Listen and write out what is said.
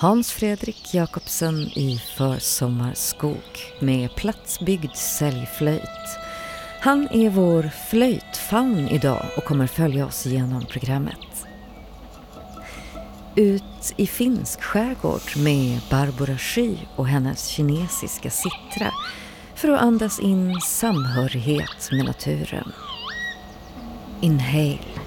Hans Fredrik Jakobsen i Försommarskog med platsbyggd säljflöjt. Han är vår flöjtfaun idag och kommer följa oss genom programmet. Ut i finsk skärgård med Barbara Sky och hennes kinesiska sittra för att andas in samhörighet med naturen. Inhale.